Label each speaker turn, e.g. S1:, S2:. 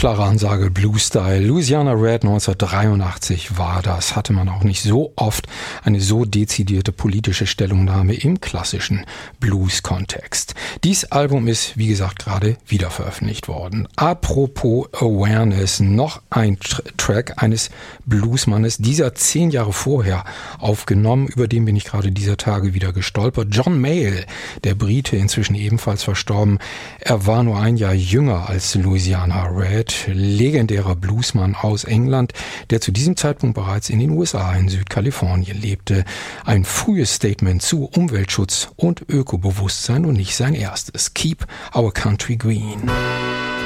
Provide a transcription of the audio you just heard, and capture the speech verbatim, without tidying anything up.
S1: klare Ansage, Blues-Style. Louisiana Red neunzehnhundertdreiundachtzig war das. Hatte man auch nicht so oft eine so dezidierte politische Stellungnahme im klassischen Blues-Kontext. Dies Album ist, wie gesagt, gerade wieder veröffentlicht worden. Apropos Awareness, noch ein Tr- Track eines Bluesmannes, dieser zehn Jahre vorher aufgenommen, über den bin ich gerade dieser Tage wieder gestolpert. John Mayall, der Brite, inzwischen ebenfalls verstorben. Er war nur ein Jahr jünger als Louisiana Red, legendärer Bluesmann aus England, der zu diesem Zeitpunkt bereits in den U S A in Südkalifornien lebte. Ein frühes Statement zu Umweltschutz und Ökobewusstsein und nicht sein erstes. Keep our country green.